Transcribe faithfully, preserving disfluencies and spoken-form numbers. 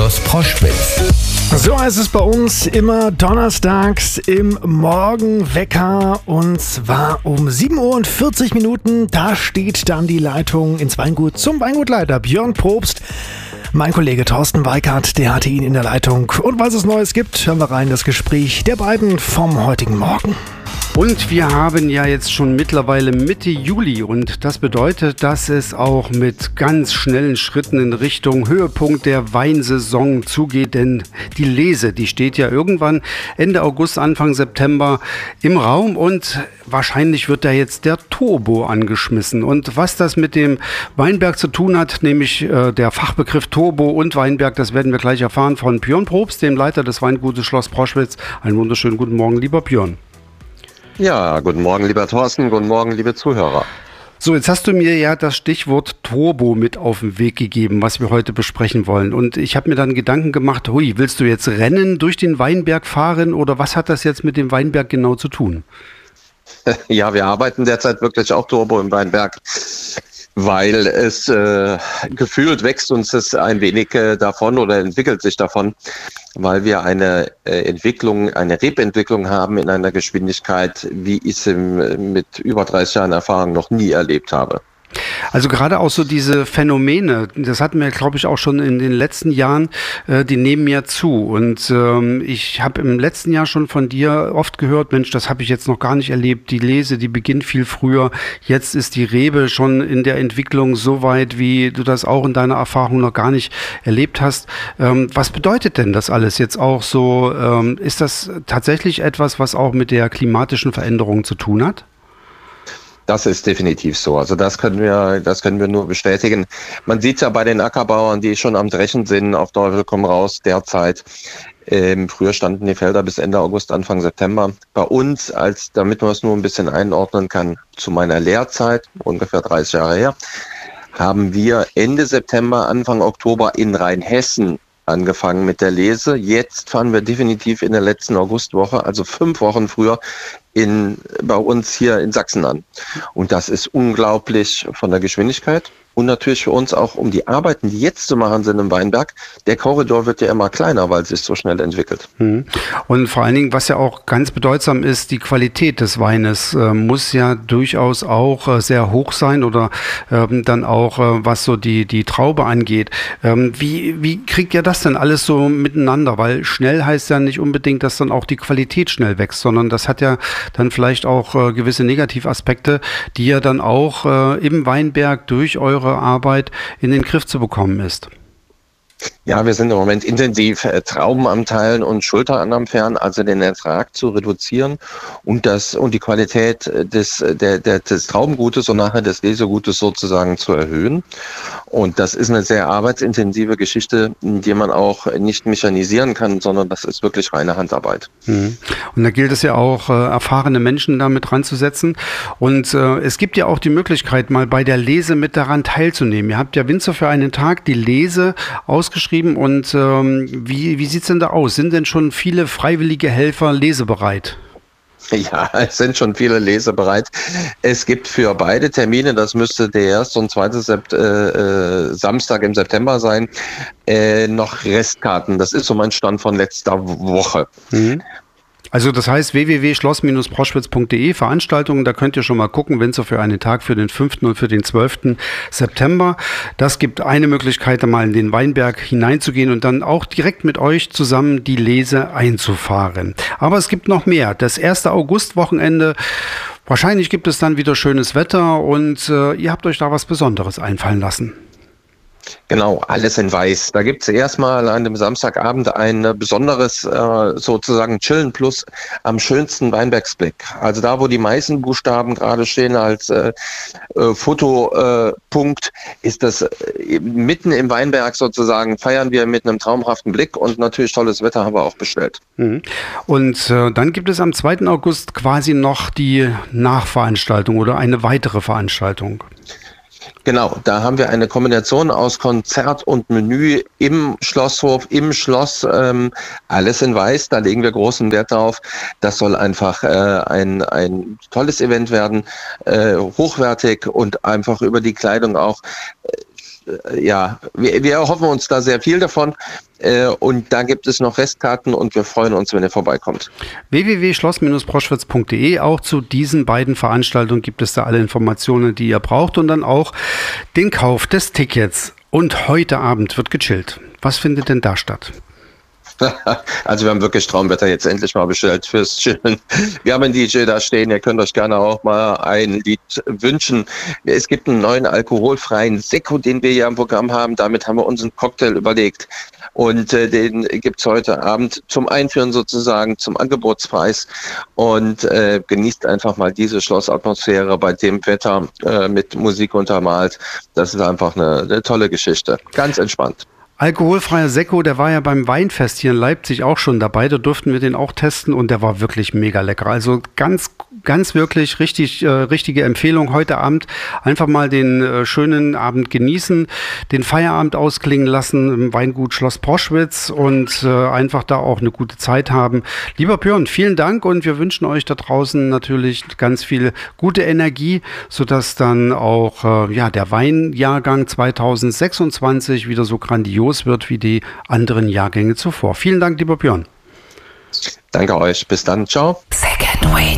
Schloss Proschwitz. So heißt es bei uns immer donnerstags im Morgenwecker, und zwar um sieben Uhr und vierzig Minuten. Da steht dann die Leitung ins Weingut zum Weingutleiter Björn Probst. Mein Kollege Thorsten Weikart, der hatte ihn in der Leitung. Und was es Neues gibt, hören wir rein in das Gespräch der beiden vom heutigen Morgen. Und wir haben ja jetzt schon mittlerweile Mitte Juli, und das bedeutet, dass es auch mit ganz schnellen Schritten in Richtung Höhepunkt der Weinsaison zugeht, denn die Lese, die steht ja irgendwann Ende August, Anfang September im Raum, und wahrscheinlich wird da jetzt der Turbo angeschmissen. Und was das mit dem Weinberg zu tun hat, nämlich äh, der Fachbegriff Turbo und Weinberg, das werden wir gleich erfahren von Björn Probst, dem Leiter des Weingutes Schloss Proschwitz. Einen wunderschönen guten Morgen, lieber Björn. Ja, guten Morgen, lieber Thorsten, guten Morgen, liebe Zuhörer. So, jetzt hast du mir ja das Stichwort Turbo mit auf den Weg gegeben, was wir heute besprechen wollen. Und ich habe mir dann Gedanken gemacht, hui, willst du jetzt Rennen durch den Weinberg fahren, oder was hat das jetzt mit dem Weinberg genau zu tun? Ja, wir arbeiten derzeit wirklich auch Turbo im Weinberg, weil es äh, gefühlt wächst uns es ein wenig äh, davon oder entwickelt sich davon, weil wir eine äh, Entwicklung, eine Rebentwicklung haben in einer Geschwindigkeit, wie ich es im, mit über dreißig Jahren Erfahrung noch nie erlebt habe. Also gerade auch so diese Phänomene, das hatten wir, glaube ich, auch schon in den letzten Jahren, äh, die nehmen ja zu. Und ähm, ich habe im letzten Jahr schon von dir oft gehört, Mensch, das habe ich jetzt noch gar nicht erlebt. Die Lese, die beginnt viel früher. Jetzt ist die Rebe schon in der Entwicklung so weit, wie du das auch in deiner Erfahrung noch gar nicht erlebt hast. Ähm, was bedeutet denn das alles jetzt auch so? Ähm, ist das tatsächlich etwas, was auch mit der klimatischen Veränderung zu tun hat? Das ist definitiv so. Also das können wir, das können wir nur bestätigen. Man sieht ja bei den Ackerbauern, die schon am Dreschen sind, auf Teufel komm raus, derzeit. Ähm, früher standen die Felder bis Ende August, Anfang September. Bei uns, als damit man es nur ein bisschen einordnen kann, zu meiner Lehrzeit, ungefähr dreißig Jahre her, haben wir Ende September, Anfang Oktober in Rheinhessen angefangen mit der Lese. Jetzt fahren wir definitiv in der letzten Augustwoche, also fünf Wochen früher, in, bei uns hier in Sachsen an. Und das ist unglaublich von der Geschwindigkeit. Und natürlich für uns auch um die Arbeiten, die jetzt zu machen sind im Weinberg. Der Korridor wird ja immer kleiner, weil es sich so schnell entwickelt. Und vor allen Dingen, was ja auch ganz bedeutsam ist, die Qualität des Weines äh, muss ja durchaus auch äh, sehr hoch sein, oder ähm, dann auch, äh, was so die, die Traube angeht. Ähm, wie, wie kriegt ihr das denn alles so miteinander? Weil schnell heißt ja nicht unbedingt, dass dann auch die Qualität schnell wächst, sondern das hat ja dann vielleicht auch äh, gewisse Negativaspekte, die ja dann auch äh, im Weinberg durch eure Arbeit in den Griff zu bekommen ist. Ja, wir sind im Moment intensiv äh, Trauben am Teilen und Schulter am Entfernen, also den Ertrag zu reduzieren und das und die Qualität des, der, der, des Traubengutes und nachher des Lesegutes sozusagen zu erhöhen. Und das ist eine sehr arbeitsintensive Geschichte, die man auch nicht mechanisieren kann, sondern das ist wirklich reine Handarbeit. Mhm. Und da gilt es ja auch, äh, erfahrene Menschen damit ranzusetzen. Und äh, es gibt ja auch die Möglichkeit, mal bei der Lese mit daran teilzunehmen. Ihr habt ja Winzer für einen Tag die Lese ausgeschrieben. Und ähm, wie, wie sieht es denn da aus? Sind denn schon viele freiwillige Helfer lesebereit? Ja, es sind schon viele lesebereit. Es gibt für beide Termine, das müsste der erste und zweite Sept, äh, Samstag im September sein, äh, noch Restkarten. Das ist so mein Stand von letzter Woche. Mhm. Also das heißt w w w punkt schloss Bindestrich proschwitz punkt de, Veranstaltungen, da könnt ihr schon mal gucken, Winzer für einen Tag, für den fünften und für den zwölften September. Das gibt eine Möglichkeit, mal in den Weinberg hineinzugehen und dann auch direkt mit euch zusammen die Lese einzufahren. Aber es gibt noch mehr. Das erste Augustwochenende, wahrscheinlich gibt es dann wieder schönes Wetter, und äh, ihr habt euch da was Besonderes einfallen lassen. Genau, alles in weiß. Da gibt es erstmal an dem Samstagabend ein besonderes äh, sozusagen Chillen Plus am schönsten Weinbergsblick. Also da, wo die meisten Buchstaben gerade stehen als äh, äh, Fotopunkt, äh, ist das äh, mitten im Weinberg sozusagen, feiern wir mit einem traumhaften Blick, und natürlich tolles Wetter haben wir auch bestellt. Mhm. Und äh, dann gibt es am zweiten August quasi noch die Nachveranstaltung oder eine weitere Veranstaltung. Genau, da haben wir eine Kombination aus Konzert und Menü im Schlosshof, im Schloss, ähm, alles in weiß, da legen wir großen Wert drauf. Das soll einfach äh, ein, ein tolles Event werden, äh, hochwertig und einfach über die Kleidung auch äh, äh, ja, wir, wir erhoffen uns da sehr viel davon. Äh, und da gibt es noch Restkarten und wir freuen uns, wenn ihr vorbeikommt. w w w punkt schloss Bindestrich proschwitz punkt d e. Auch zu diesen beiden Veranstaltungen gibt es da alle Informationen, die ihr braucht und dann auch den Kauf des Tickets. Und heute Abend wird gechillt. Was findet denn da statt? Also wir haben wirklich Traumwetter jetzt endlich mal bestellt fürs Chillen. Wir haben einen D J da stehen, ihr könnt euch gerne auch mal ein Lied wünschen. Es gibt einen neuen alkoholfreien Sekko, den wir hier im Programm haben. Damit haben wir uns einen Cocktail überlegt. Und äh, den gibt's heute Abend zum Einführen sozusagen, zum Angebotspreis. Und äh, genießt einfach mal diese Schlossatmosphäre bei dem Wetter äh, mit Musik untermalt. Das ist einfach eine, eine tolle Geschichte. Ganz entspannt. Alkoholfreier Sekko, der war ja beim Weinfest hier in Leipzig auch schon dabei. Da durften wir den auch testen und der war wirklich mega lecker. Also ganz, ganz wirklich richtig, äh, richtige Empfehlung heute Abend. Einfach mal den äh, schönen Abend genießen, den Feierabend ausklingen lassen im Weingut Schloss Proschwitz und äh, einfach da auch eine gute Zeit haben. Lieber Björn, vielen Dank und wir wünschen euch da draußen natürlich ganz viel gute Energie, sodass dann auch äh, ja, der Weinjahrgang zwanzig sechsundzwanzig wieder so grandios wird wie die anderen Jahrgänge zuvor. Vielen Dank, lieber Björn. Danke euch. Bis dann. Ciao. Second Wind.